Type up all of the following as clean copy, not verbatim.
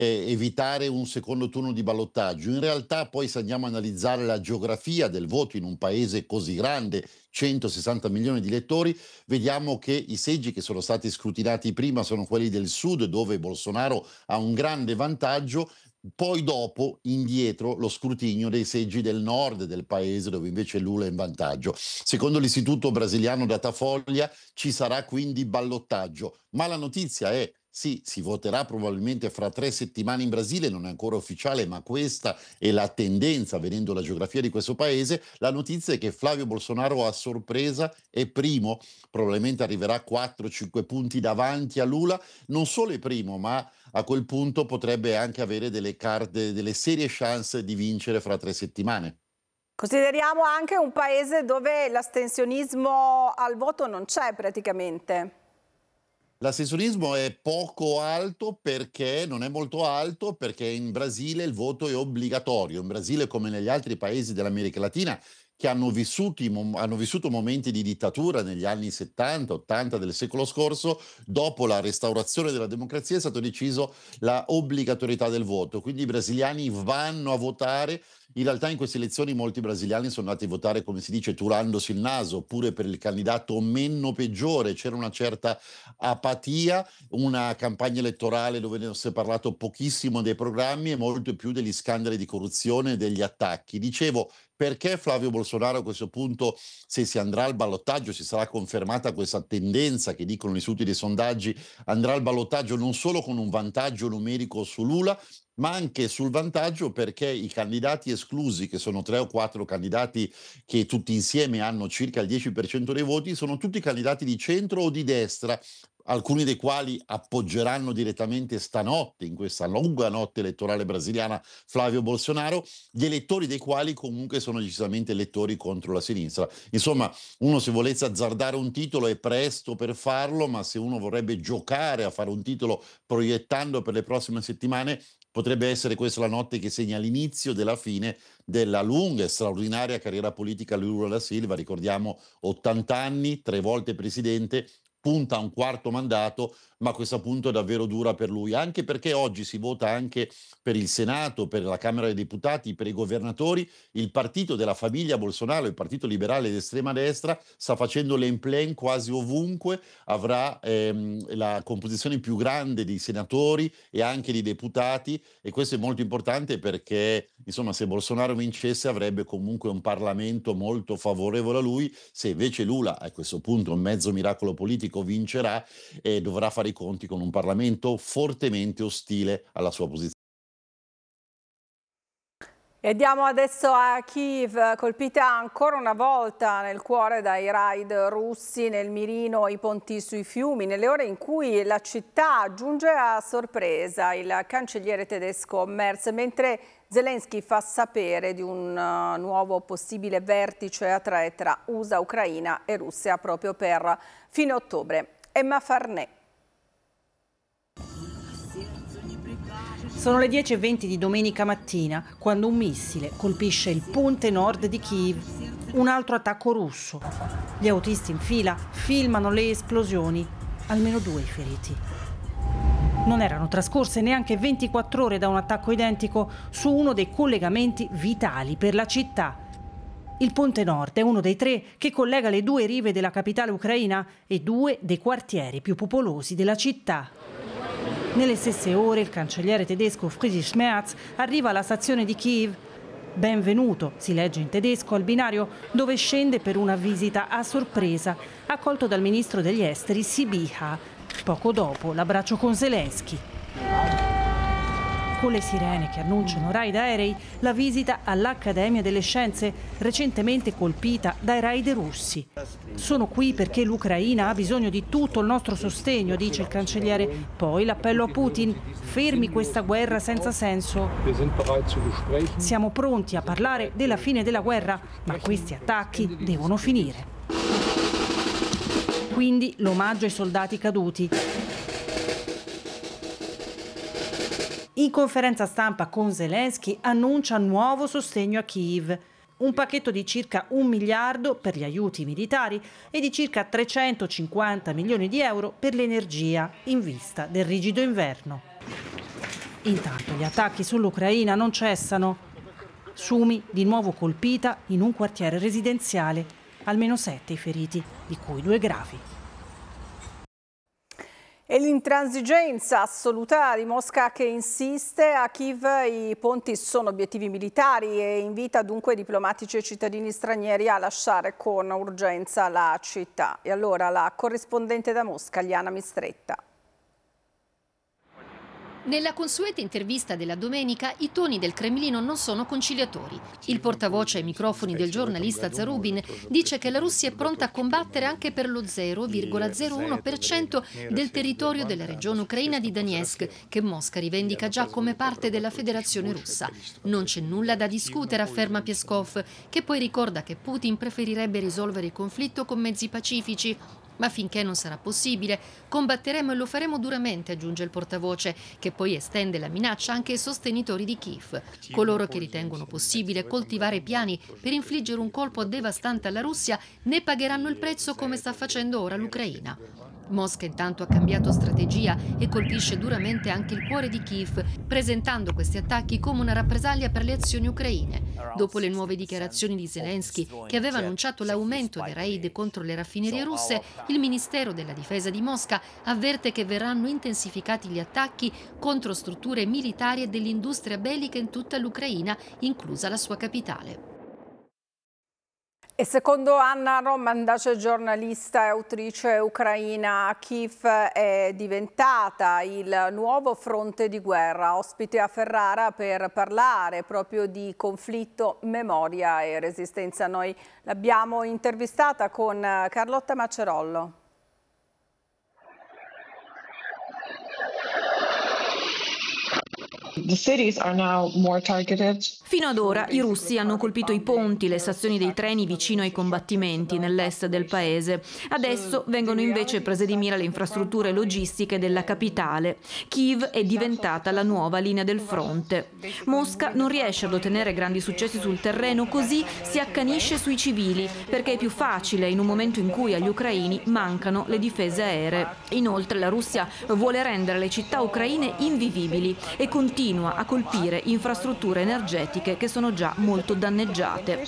evitare un secondo turno di ballottaggio. In realtà poi se andiamo a analizzare la geografia del voto in un paese così grande, 160 milioni di elettori, vediamo che i seggi che sono stati scrutinati prima sono quelli del sud, dove Bolsonaro ha un grande vantaggio, poi dopo indietro lo scrutinio dei seggi del nord del paese, dove invece Lula è in vantaggio. Secondo l'istituto brasiliano Datafolha ci sarà quindi ballottaggio, ma la notizia è: sì, si voterà probabilmente fra 3 settimane in Brasile, non è ancora ufficiale, ma questa è la tendenza, vedendo la geografia di questo paese. La notizia è che Flavio Bolsonaro a sorpresa è primo, probabilmente arriverà 4-5 punti davanti a Lula, non solo è primo, ma a quel punto potrebbe anche avere delle carte, delle serie chance di vincere fra 3 settimane. Consideriamo anche un paese dove l'astensionismo al voto non c'è praticamente. L'astensionismo è poco alto perché non è molto alto perché in Brasile il voto è obbligatorio. In Brasile, come negli altri paesi dell'America Latina che hanno vissuto momenti di dittatura negli anni 70, 80 del secolo scorso, dopo la restaurazione della democrazia è stato deciso la obbligatorietà del voto. Quindi i brasiliani vanno a votare. In realtà in queste elezioni molti brasiliani sono andati a votare, come si dice, turandosi il naso, oppure per il candidato meno peggiore. C'era una certa apatia, una campagna elettorale dove ne si è parlato pochissimo dei programmi e molto più degli scandali di corruzione e degli attacchi. Dicevo, perché Flavio Bolsonaro a questo punto, se si andrà al ballottaggio, si sarà confermata questa tendenza che dicono gli istituti dei sondaggi, andrà al ballottaggio non solo con un vantaggio numerico su Lula, ma anche sul vantaggio perché i candidati esclusi, che sono 3 o 4 candidati che tutti insieme hanno circa il 10% dei voti, sono tutti candidati di centro o di destra, alcuni dei quali appoggeranno direttamente stanotte, in questa lunga notte elettorale brasiliana, Flavio Bolsonaro, gli elettori dei quali comunque sono decisamente elettori contro la sinistra. Insomma, uno se volesse azzardare un titolo è presto per farlo, ma se uno vorrebbe giocare a fare un titolo proiettando per le prossime settimane, potrebbe essere questa la notte che segna l'inizio della fine della lunga e straordinaria carriera politica di Lula da Silva. Ricordiamo 80 anni, 3 volte presidente, punta a un quarto mandato, ma questo appunto è davvero dura per lui, anche perché oggi si vota anche per il Senato, per la Camera dei Deputati, per i governatori. Il partito della famiglia Bolsonaro, il partito liberale d'estrema destra, sta facendo l'en-plein quasi ovunque, avrà la composizione più grande di senatori e anche di deputati, e questo è molto importante perché, insomma, se Bolsonaro vincesse avrebbe comunque un Parlamento molto favorevole a lui. Se invece Lula, a questo punto un mezzo miracolo politico, vincerà, dovrà fare i conti con un Parlamento fortemente ostile alla sua posizione. E andiamo adesso a Kiev, colpita ancora una volta nel cuore dai raid russi, nel mirino i ponti sui fiumi, nelle ore in cui la città giunge a sorpresa il cancelliere tedesco Merz, mentre Zelensky fa sapere di un nuovo possibile vertice a tre tra USA, Ucraina e Russia proprio per fine ottobre. Emma Farnè. Sono le 10:20 di domenica mattina quando un missile colpisce il ponte nord di Kiev. Un altro attacco russo. Gli autisti in fila filmano le esplosioni. Almeno 2 i feriti. Non erano trascorse neanche 24 ore da un attacco identico su uno dei collegamenti vitali per la città. Il ponte nord è uno dei 3 che collega le 2 rive della capitale ucraina e 2 dei quartieri più popolosi della città. Nelle stesse ore il cancelliere tedesco Friedrich Merz arriva alla stazione di Kiev. Benvenuto, si legge in tedesco, al binario dove scende per una visita a sorpresa, accolto dal ministro degli esteri Sybiha. Poco dopo l'abbraccio con Zelensky. Con le sirene che annunciano raid aerei, la visita all'Accademia delle Scienze, recentemente colpita dai raid russi. Sono qui perché l'Ucraina ha bisogno di tutto il nostro sostegno, dice il cancelliere. Poi l'appello a Putin: fermi questa guerra senza senso. Siamo pronti a parlare della fine della guerra, ma questi attacchi devono finire. Quindi l'omaggio ai soldati caduti. In conferenza stampa con Zelensky annuncia nuovo sostegno a Kiev. Un pacchetto di circa 1 miliardo per gli aiuti militari e di circa 350 milioni di euro per l'energia in vista del rigido inverno. Intanto gli attacchi sull'Ucraina non cessano. Sumi di nuovo colpita in un quartiere residenziale. Almeno 7 i feriti, di cui 2 gravi. E l'intransigenza assoluta di Mosca che insiste a Kiev, i ponti sono obiettivi militari e invita dunque diplomatici e cittadini stranieri a lasciare con urgenza la città. E allora la corrispondente da Mosca, Liana Mistretta. Nella consueta intervista della domenica i toni del Cremlino non sono conciliatori. Il portavoce ai microfoni del giornalista Zarubin dice che la Russia è pronta a combattere anche per lo 0,01% del territorio della regione ucraina di Donetsk, che Mosca rivendica già come parte della Federazione russa. Non c'è nulla da discutere, afferma Peskov, che poi ricorda che Putin preferirebbe risolvere il conflitto con mezzi pacifici. Ma finché non sarà possibile, combatteremo e lo faremo duramente, aggiunge il portavoce, che poi estende la minaccia anche ai sostenitori di Kiev, coloro che ritengono possibile coltivare piani per infliggere un colpo devastante alla Russia, ne pagheranno il prezzo come sta facendo ora l'Ucraina. Mosca intanto ha cambiato strategia e colpisce duramente anche il cuore di Kiev, presentando questi attacchi come una rappresaglia per le azioni ucraine. Dopo le nuove dichiarazioni di Zelensky, che aveva annunciato l'aumento dei raid contro le raffinerie russe, il Ministero della Difesa di Mosca avverte che verranno intensificati gli attacchi contro strutture militari e dell'industria bellica in tutta l'Ucraina, inclusa la sua capitale. E secondo Anna Romandac, giornalista e autrice ucraina, Kiev è diventata il nuovo fronte di guerra. Ospite a Ferrara per parlare proprio di conflitto, memoria e resistenza. Noi l'abbiamo intervistata con Carlotta Macerollo. Fino ad ora i russi hanno colpito i ponti, le stazioni dei treni vicino ai combattimenti nell'est del paese. Adesso vengono invece prese di mira le infrastrutture logistiche della capitale. Kiev è diventata la nuova linea del fronte. Mosca non riesce ad ottenere grandi successi sul terreno, così si accanisce sui civili, perché è più facile in un momento in cui agli ucraini mancano le difese aeree. Inoltre la Russia vuole rendere le città ucraine invivibili e continua a colpire infrastrutture energetiche che sono già molto danneggiate.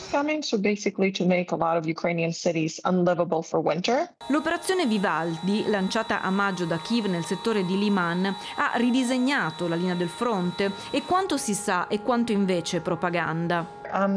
L'operazione Vivaldi, lanciata a maggio da Kiev nel settore di Liman, ha ridisegnato la linea del fronte. E quanto si sa e quanto invece è propaganda?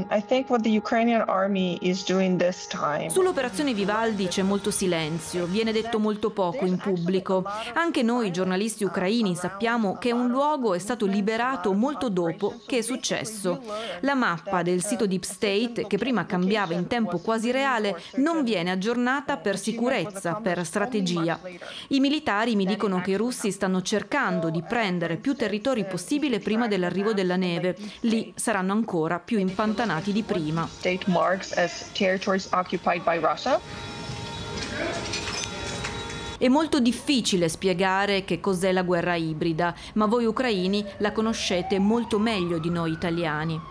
Sull'operazione Vivaldi c'è molto silenzio, viene detto molto poco in pubblico. Anche noi giornalisti ucraini sappiamo che un luogo è stato liberato molto dopo che è successo. La mappa del sito Deep State, che prima cambiava in tempo quasi reale, non viene aggiornata per sicurezza, per strategia. I militari mi dicono che i russi stanno cercando di prendere più territori possibile prima dell'arrivo della neve. Lì saranno ancora più impantanati di prima. È molto difficile spiegare che cos'è la guerra ibrida, ma voi ucraini la conoscete molto meglio di noi italiani.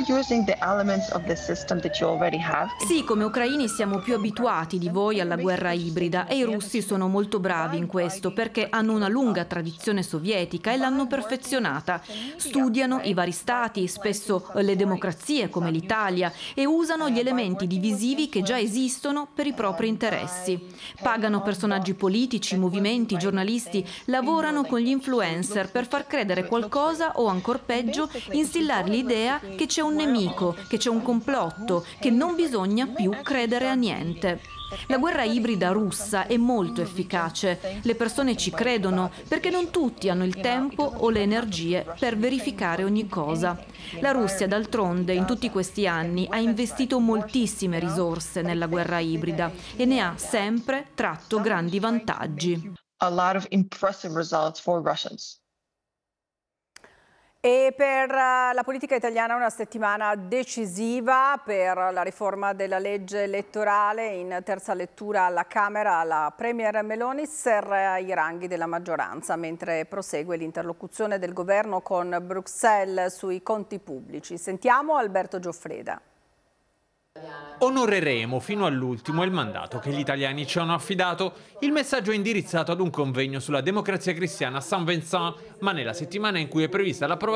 Sì, come ucraini siamo più abituati di voi alla guerra ibrida e i russi sono molto bravi in questo perché hanno una lunga tradizione sovietica e l'hanno perfezionata. Studiano i vari stati, spesso le democrazie come l'Italia, e usano gli elementi divisivi che già esistono per i propri interessi. Pagano personaggi politici, movimenti, giornalisti, lavorano con gli influencer per far credere qualcosa o, ancor peggio, instillare l'idea che c'è un nemico, che c'è un complotto, che non bisogna più credere a niente. La guerra ibrida russa è molto efficace. Le persone ci credono perché non tutti hanno il tempo o le energie per verificare ogni cosa. La Russia, d'altronde, in tutti questi anni ha investito moltissime risorse nella guerra ibrida e ne ha sempre tratto grandi vantaggi. E per la politica italiana una settimana decisiva per la riforma della legge elettorale. In terza lettura alla Camera la Premier Meloni serra i ranghi della maggioranza mentre prosegue l'interlocuzione del governo con Bruxelles sui conti pubblici. Sentiamo Alberto Gioffreda. Onoreremo fino all'ultimo il mandato che gli italiani ci hanno affidato. Il messaggio è indirizzato ad un convegno sulla democrazia cristiana a Saint-Vincent, ma nella settimana in cui è prevista l'approvazione